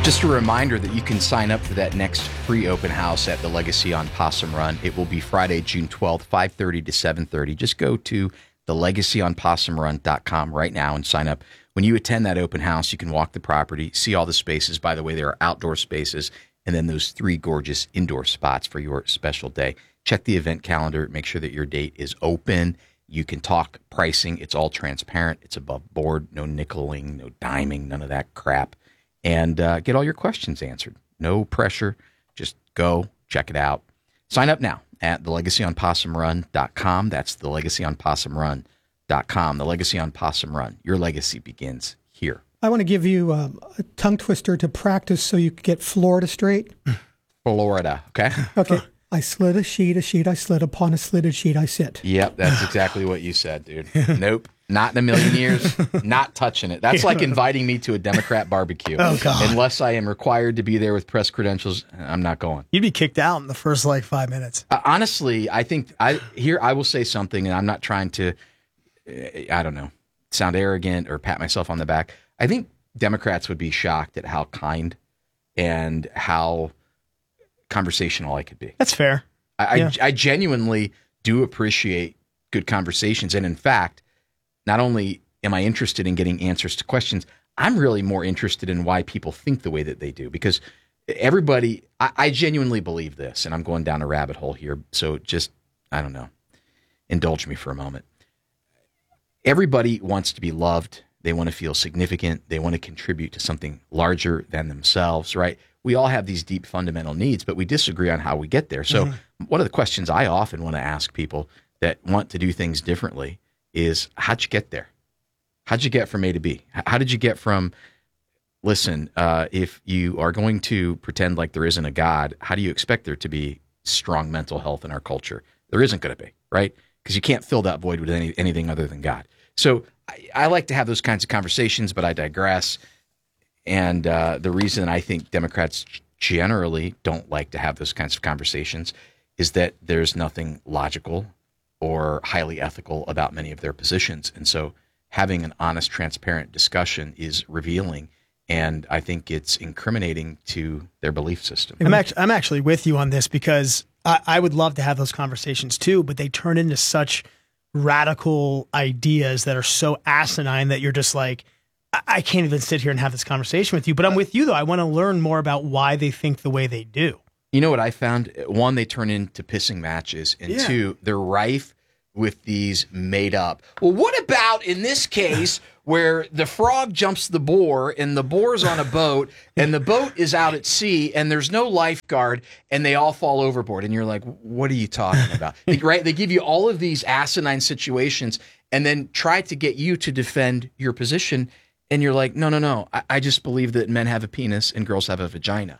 Just a reminder that you can sign up for that next free open house at the Legacy on Possum Run. It will be Friday, June 12th, 5:30 to 7:30. Just go to thelegacyonpossumrun.com right now and sign up. When you attend that open house, you can walk the property, see all the spaces. By the way, there are outdoor spaces and then those 3 gorgeous indoor spots for your special day. Check the event calendar. Make sure that your date is open. You can talk pricing. It's all transparent. It's above board. No nickeling, no diming, none of that crap. And get all your questions answered. No pressure. Just go check it out. Sign up now at thelegacyonpossumrun.com. That's thelegacyonpossumrun.com. The Legacy on Possum Run. Your legacy begins here. I want to give you a tongue twister to practice so you can get Florida straight. Florida, okay? Okay. I slid a sheet, I slid upon a slitted sheet, I sit. Yep, that's exactly what you said, dude. Nope, not in a million years, not touching it. That's like inviting me to a Democrat barbecue. Oh, God. Unless I am required to be there with press credentials, I'm not going. You'd be kicked out in the first 5 minutes. Honestly, I think I will say something, and I'm not trying to, I don't know, sound arrogant or pat myself on the back. I think Democrats would be shocked at how kind and how conversational I could be. That's fair. I genuinely do appreciate good conversations. And in fact, not only am I interested in getting answers to questions, I'm really more interested in why people think the way that they do. Because everybody, I genuinely believe this, and I'm going down a rabbit hole here. So just, I don't know, indulge me for a moment. Everybody wants to be loved. They want to feel significant. They want to contribute to something larger than themselves, right? We all have these deep fundamental needs, but we disagree on how we get there. So one of the questions I often want to ask people that want to do things differently is, how'd you get there? How'd you get from A to B? How did you get from, listen, if you are going to pretend like there isn't a God, how do you expect there to be strong mental health in our culture? There isn't going to be, right? Because you can't fill that void with anything other than God. So I like to have those kinds of conversations, but I digress. And the reason I think Democrats generally don't like to have those kinds of conversations is that there's nothing logical or highly ethical about many of their positions. And so having an honest, transparent discussion is revealing, and I think it's incriminating to their belief system. I'm actually with you on this, because I would love to have those conversations too, but they turn into such radical ideas that are so asinine that you're just like, I can't even sit here and have this conversation with you. But I'm with you, though. I want to learn more about why they think the way they do. You know what I found? One, they turn into pissing matches. And two, they're rife with these made up. Well, what about in this case where the frog jumps the boar and the boar's on a boat and the boat is out at sea and there's no lifeguard and they all fall overboard? And you're like, what are you talking about? Right? They give you all of these asinine situations and then try to get you to defend your position. And you're like, no. I just believe that men have a penis and girls have a vagina.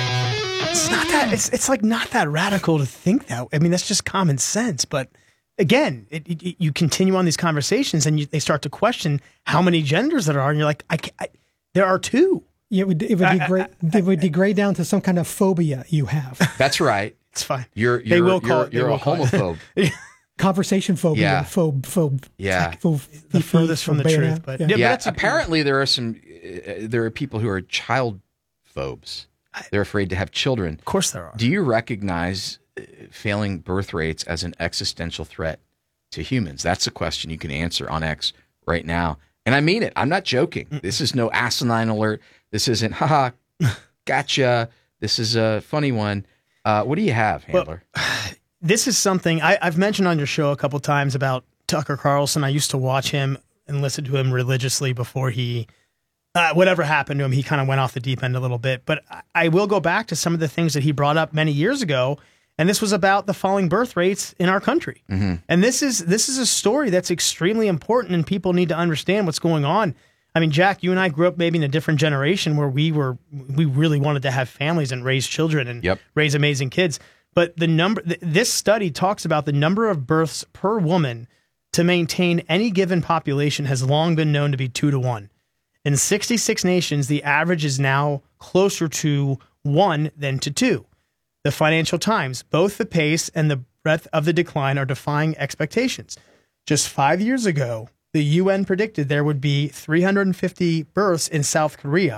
It's not that. It's like not that radical to think that. I mean, that's just common sense. But again, you continue on these conversations and they start to question how many genders there are, and you're like, there are 2. Yeah, it would degrade down to some kind of phobia you have. That's right. It's fine. You're a homophobe. Conversation phobia. Yeah. The furthest from the truth. But apparently there are people who are child phobes. They're afraid to have children. Of course there are. Do you recognize failing birth rates as an existential threat to humans? That's a question you can answer on X right now. And I mean it. I'm not joking. This is no asinine alert. This isn't, haha, gotcha. This is a funny one. What do you have, Handler? Well, this is something I've mentioned on your show a couple times about Tucker Carlson. I used to watch him and listen to him religiously before he, whatever happened to him, he kind of went off the deep end a little bit. But I will go back to some of the things that he brought up many years ago. And this was about the falling birth rates in our country. Mm-hmm. And this is a story that's extremely important, and people need to understand what's going on. I mean, Jack, you and I grew up maybe in a different generation where we really wanted to have families and raise children and raise amazing kids. But this study talks about the number of births per woman to maintain any given population has long been known to be 2 to 1. In 66 nations, the average is now closer to 1 than to 2. The Financial Times, both the pace and the breadth of the decline are defying expectations. Just 5 years ago, the UN predicted there would be 350 births in South Korea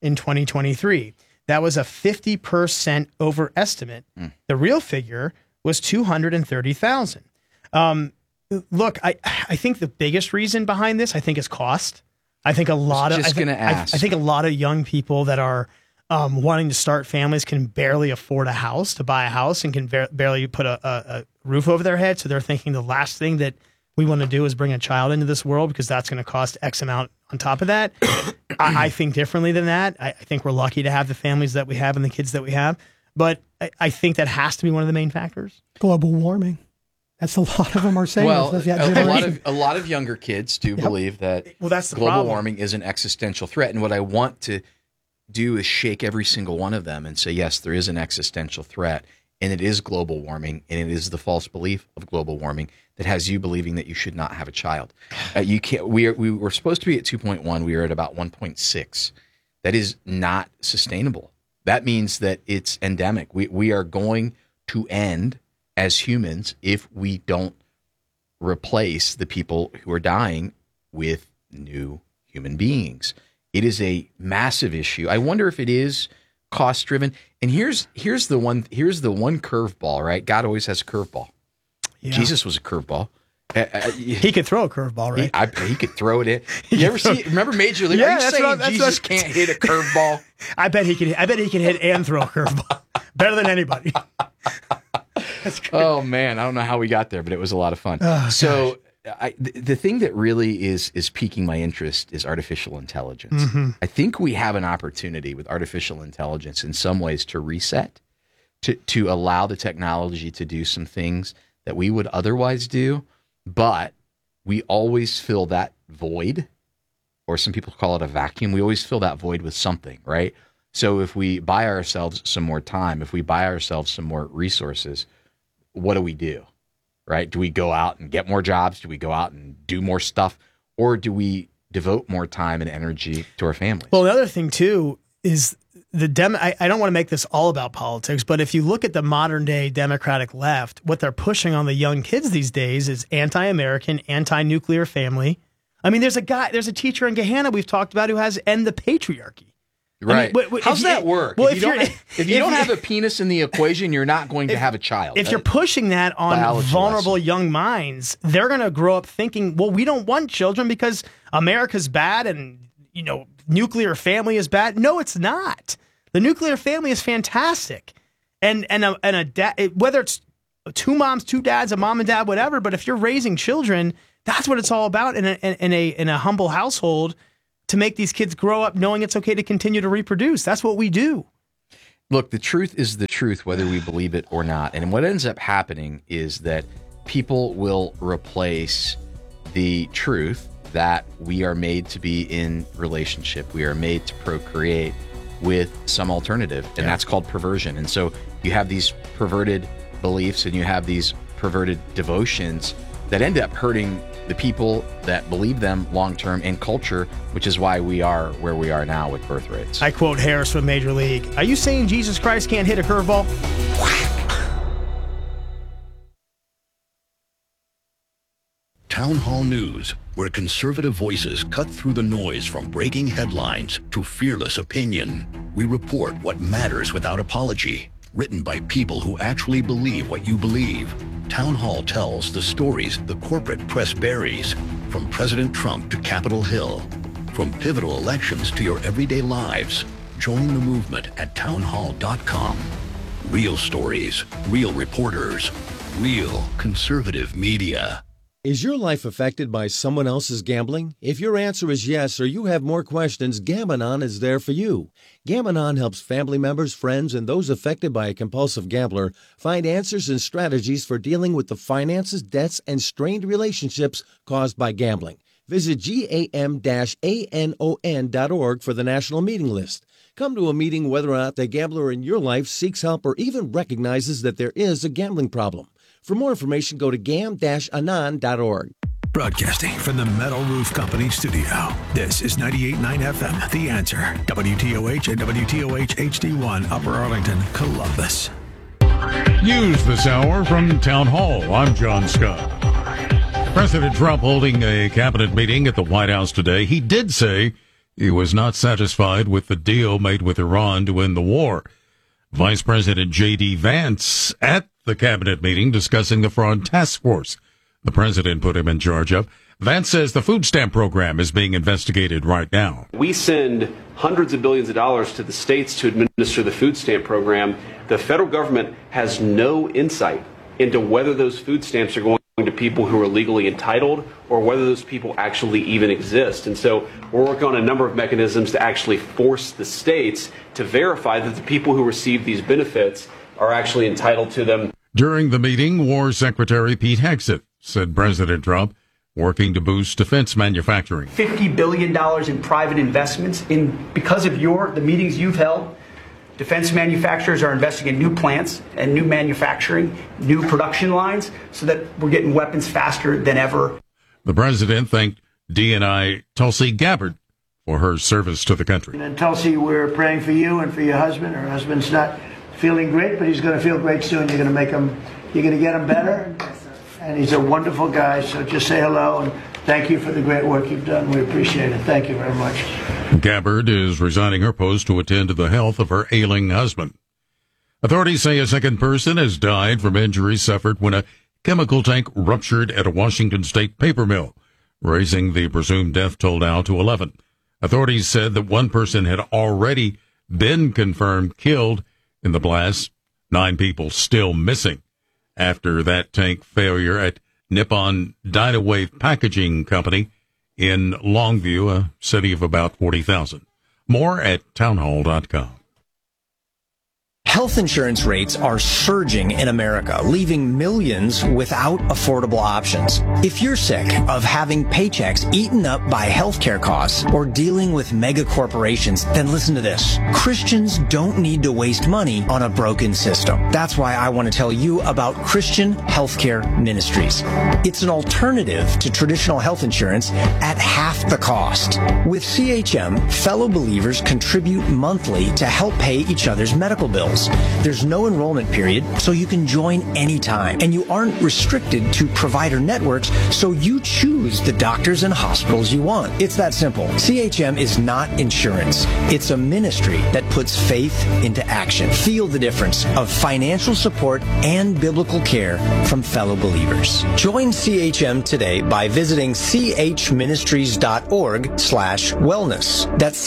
in 2023. That was a 50% overestimate. The real figure was 230,000. Look, I think the biggest reason behind this, I think, is cost. I think a lot I think a lot of young people that are wanting to start families can barely afford a house, to buy a house, and can barely put a roof over their head. So they're thinking the last thing that we want to do is bring a child into this world because that's going to cost X amount on top of that. I think differently than that. I think we're lucky to have the families that we have and the kids that we have. But I think that has to be one of the main factors. Global warming. That's a lot of them are saying. Well, a lot of younger kids do believe that that's the global problem. warming is an existential threat. And what I want to do is shake every single one of them and say, yes, there is an existential threat, and it is global warming, and it is the false belief of global warming that has you believing that you should not have a child. You can't. We were supposed to be at 2.1. We are at about 1.6. That is not sustainable. That means that it's endemic. We are going to end as humans if we don't replace the people who are dying with new human beings. It is a massive issue. I wonder if it is cost driven. And here's the one curveball, right? God always has a curveball. Yeah. Jesus was a curveball. He could throw a curveball, right? He could throw it in. You ever see? Remember Major League? Yeah, are you saying Jesus can't hit a curveball? I bet he can hit and throw a curveball better than anybody. Oh man, I don't know how we got there, but it was a lot of fun. Oh, so the thing that really is piquing my interest is artificial intelligence. Mm-hmm. I think we have an opportunity with artificial intelligence in some ways to reset, to allow the technology to do some things that we would otherwise do, but we always fill that void, or some people call it a vacuum. We always fill that void with something, right? So if we buy ourselves some more time, if we buy ourselves some more resources, what do? Right? Do we go out and get more jobs? Do we go out and do more stuff? Or do we devote more time and energy to our families? Well, the other thing, too, is I don't want to make this all about politics, but if you look at the modern day Democratic left, what they're pushing on the young kids these days is anti-American, anti-nuclear family. I mean, there's a teacher in Gahanna we've talked about who has end the patriarchy. Right. I mean, how's that work? Well, if you don't have a penis in the equation, you're not going to have a child. If you're pushing that on vulnerable young minds, they're going to grow up thinking, well, we don't want children because America's bad and, nuclear family is bad. No, it's not. The nuclear family is fantastic. And a dad, whether it's two moms, two dads, a mom and dad, whatever, but if you're raising children, that's what it's all about in a humble household, to make these kids grow up knowing it's okay to continue to reproduce. That's what we do. Look, the truth is the truth, whether we believe it or not. And what ends up happening is that people will replace the truth that we are made to be in relationship. We are made to procreate with some alternative, and that's called perversion. And so you have these perverted beliefs and you have these perverted devotions that end up hurting the people that believe them long-term and culture, which is why we are where we are now with birth rates. I quote Harris from Major League. Are you saying Jesus Christ can't hit a curveball? Town Hall News, where conservative voices cut through the noise from breaking headlines to fearless opinion. We report what matters without apology. Written by people who actually believe what you believe. Town Hall tells the stories the corporate press buries, from President Trump to Capitol Hill, from pivotal elections to your everyday lives. Join the movement at townhall.com. Real stories, real reporters, real conservative media. Is your life affected by someone else's gambling? If your answer is yes, or you have more questions, Gam-Anon is there for you. Gam-Anon helps family members, friends, and those affected by a compulsive gambler find answers and strategies for dealing with the finances, debts, and strained relationships caused by gambling. Visit gam-anon.org for the national meeting list. Come to a meeting whether or not the gambler in your life seeks help or even recognizes that there is a gambling problem. For more information, go to gam-anon.org. Broadcasting from the Metal Roof Company studio. This is 98.9 FM, The Answer. WTOH and WTOH HD1, Upper Arlington, Columbus. News this hour from Town Hall. I'm John Scott. President Trump holding a cabinet meeting at the White House today. He did say he was not satisfied with the deal made with Iran to end the war. Vice President J.D. Vance at the cabinet meeting discussing the fraud task force the president put him in charge of. Vance says the food stamp program is being investigated right now. We send hundreds of billions of dollars to the states to administer the food stamp program. The federal government has no insight into whether those food stamps are going to people who are legally entitled or whether those people actually even exist. And so we're working on a number of mechanisms to actually force the states to verify that the people who receive these benefits are actually entitled to them. During the meeting, War Secretary Pete Hegseth said President Trump working to boost defense manufacturing. $50 billion in private investments because of the meetings you've held. Defense manufacturers are investing in new plants and new manufacturing, new production lines, so that we're getting weapons faster than ever. The president thanked DNI Tulsi Gabbard for her service to the country. And Tulsi, we're praying for you and for your husband. Her husband's not feeling great, but he's going to feel great soon. You're going to get him better. And he's a wonderful guy, so just say hello and thank you for the great work you've done. We appreciate it. Thank you very much. Gabbard is resigning her post to attend to the health of her ailing husband. Authorities say a second person has died from injuries suffered when a chemical tank ruptured at a Washington state paper mill, raising the presumed death toll now to 11. Authorities said that one person had already been confirmed killed in the blast, 9 people still missing after that tank failure at Nippon Dynawave Packaging Company in Longview, a city of about 40,000. More at townhall.com. Health insurance rates are surging in America, leaving millions without affordable options. If you're sick of having paychecks eaten up by healthcare costs or dealing with mega corporations, then listen to this. Christians don't need to waste money on a broken system. That's why I want to tell you about Christian Healthcare Ministries. It's an alternative to traditional health insurance at half the cost. With CHM, fellow believers contribute monthly to help pay each other's medical bills. There's no enrollment period, so you can join anytime. And you aren't restricted to provider networks, so you choose the doctors and hospitals you want. It's that simple. CHM is not insurance. It's a ministry that puts faith into action. Feel the difference of financial support and biblical care from fellow believers. Join CHM today by visiting chministries.org/wellness. That's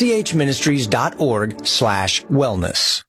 chministries.org/wellness.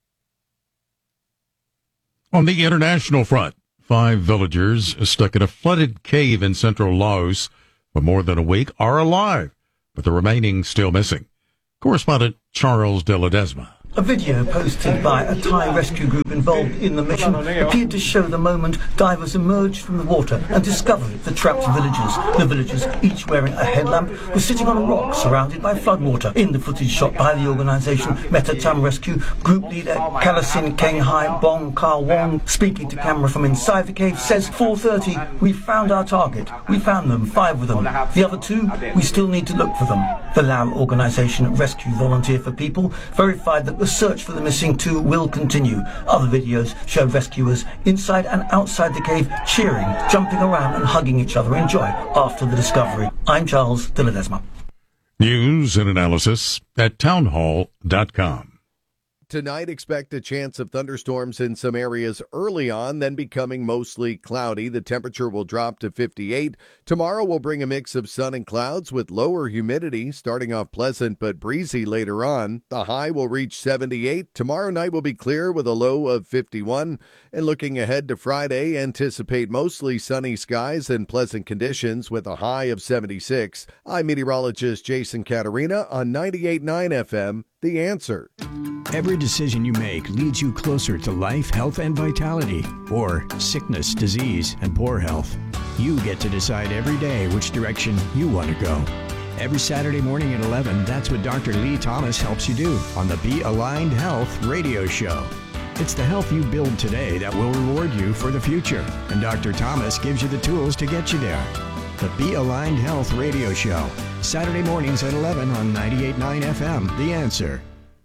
On the international front, 5 villagers stuck in a flooded cave in central Laos for more than a week are alive, but the remaining still missing. Correspondent Charles de Ledesma. A video posted by a Thai rescue group involved in the mission appeared to show the moment divers emerged from the water and discovered the trapped villagers. The villagers, each wearing a headlamp, were sitting on a rock surrounded by floodwater. In the footage shot by the organisation Meta Tam Rescue, group leader Kalasin Kenghai Bong Ka Wong, speaking to camera from inside the cave, says, 4:30, we found our target. We found them, 5 of them. The other 2, we still need to look for them. The Lao organisation Rescue Volunteer for People verified that the search for the missing 2 will continue. Other videos show rescuers inside and outside the cave cheering, jumping around and hugging each other in joy after the discovery. I'm Charles de Ledesma. News and analysis at townhall.com. Tonight, expect a chance of thunderstorms in some areas early on, then becoming mostly cloudy. The temperature will drop to 58. Tomorrow will bring a mix of sun and clouds with lower humidity, starting off pleasant but breezy later on. The high will reach 78. Tomorrow night will be clear with a low of 51. And looking ahead to Friday, anticipate mostly sunny skies and pleasant conditions with a high of 76. I'm meteorologist Jason Caterina on 98.9 FM. The Answer. Every decision you make leads you closer to life, health, and vitality, or sickness, disease, and poor health. You get to decide every day which direction you want to go. Every Saturday morning at 11, that's what Dr. Lee Thomas helps you do on the Be Aligned Health radio show. It's the health you build today that will reward you for the future, and Dr. Thomas gives you the tools to get you there. The Be Aligned Health radio show, Saturday mornings at 11 on 98.9 FM, The Answer.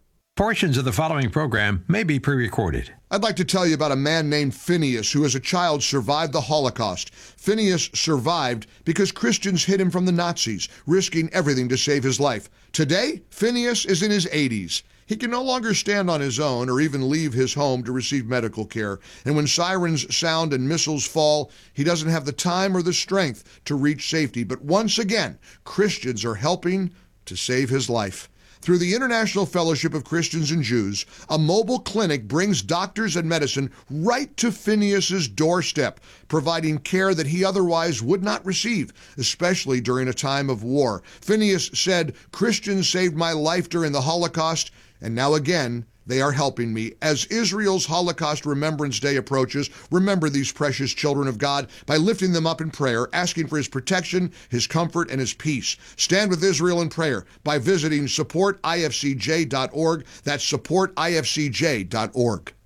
Portions of the following program may be pre-recorded. I'd like to tell you about a man named Phineas who as a child survived the Holocaust. Phineas survived because Christians hid him from the Nazis, risking everything to save his life. Today, Phineas is in his 80s. He can no longer stand on his own or even leave his home to receive medical care. And when sirens sound and missiles fall, he doesn't have the time or the strength to reach safety. But once again, Christians are helping to save his life. Through the International Fellowship of Christians and Jews, a mobile clinic brings doctors and medicine right to Phineas's doorstep, providing care that he otherwise would not receive, especially during a time of war. Phineas said, "Christians saved my life during the Holocaust, and now again, they are helping me." As Israel's Holocaust Remembrance Day approaches, remember these precious children of God by lifting them up in prayer, asking for his protection, his comfort, and his peace. Stand with Israel in prayer by visiting supportifcj.org. That's supportifcj.org.